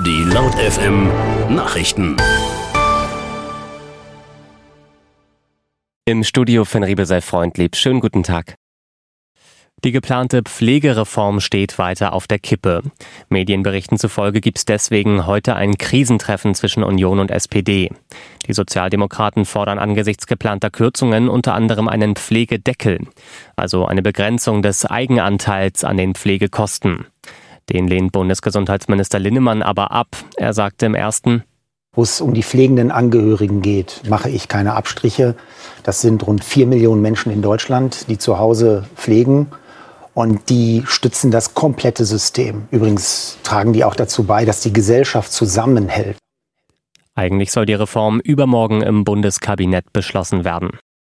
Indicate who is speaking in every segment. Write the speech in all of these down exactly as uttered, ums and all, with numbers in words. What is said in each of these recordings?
Speaker 1: Die Laut F M Nachrichten.
Speaker 2: Im Studio von Riebe sei freundlieb. Schönen guten Tag. Die geplante Pflegereform steht weiter auf der Kippe. Medienberichten zufolge gibt es deswegen heute ein Krisentreffen zwischen Union und S P D. Die Sozialdemokraten fordern angesichts geplanter Kürzungen unter anderem einen Pflegedeckel, also eine Begrenzung des Eigenanteils an den Pflegekosten. Den lehnt Bundesgesundheitsminister Linnemann aber ab. Er sagte im ersten:
Speaker 3: Wo es um die pflegenden Angehörigen geht, mache ich keine Abstriche. Das sind rund vier Millionen Menschen in Deutschland, die zu Hause pflegen. Und die stützen das komplette System. Übrigens tragen die auch dazu bei, dass die Gesellschaft zusammenhält.
Speaker 2: Eigentlich soll die Reform übermorgen im Bundeskabinett beschlossen werden.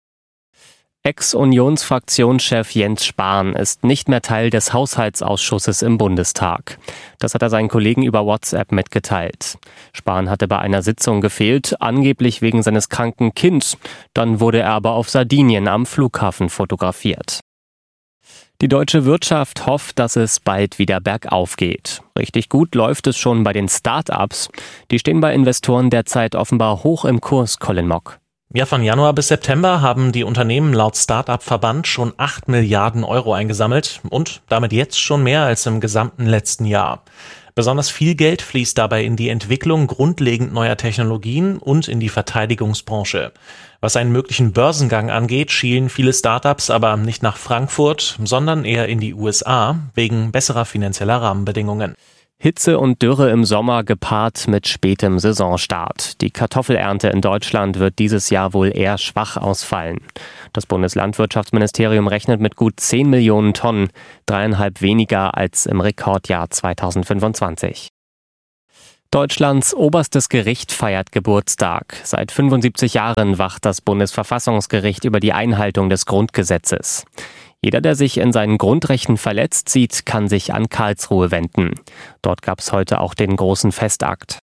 Speaker 2: Ex-Unionsfraktionschef Jens Spahn ist nicht mehr Teil des Haushaltsausschusses im Bundestag. Das hat er seinen Kollegen über WhatsApp mitgeteilt. Spahn hatte bei einer Sitzung gefehlt, angeblich wegen seines kranken Kindes. Dann wurde er aber auf Sardinien am Flughafen fotografiert. Die deutsche Wirtschaft hofft, dass es bald wieder bergauf geht. Richtig gut läuft es schon bei den Start-ups. Die stehen bei Investoren derzeit offenbar hoch im Kurs, Colin Mock.
Speaker 4: Ja, von Januar bis September haben die Unternehmen laut Start-up-Verband schon acht Milliarden Euro eingesammelt und damit jetzt schon mehr als im gesamten letzten Jahr. Besonders viel Geld fließt dabei in die Entwicklung grundlegend neuer Technologien und in die Verteidigungsbranche. Was einen möglichen Börsengang angeht, schielen viele Startups aber nicht nach Frankfurt, sondern eher in die U S A, wegen besserer finanzieller Rahmenbedingungen.
Speaker 2: Hitze und Dürre im Sommer gepaart mit spätem Saisonstart. Die Kartoffelernte in Deutschland wird dieses Jahr wohl eher schwach ausfallen. Das Bundeslandwirtschaftsministerium rechnet mit gut zehn Millionen Tonnen, dreieinhalb weniger als im Rekordjahr zweitausendfünfundzwanzig. Deutschlands oberstes Gericht feiert Geburtstag. Seit fünfundsiebzig Jahren wacht das Bundesverfassungsgericht über die Einhaltung des Grundgesetzes. Jeder, der sich in seinen Grundrechten verletzt sieht, kann sich an Karlsruhe wenden. Dort gab es heute auch den großen Festakt.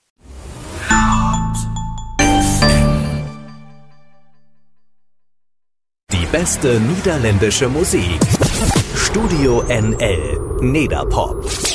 Speaker 1: Die beste niederländische Musik. Studio N L Nederpop.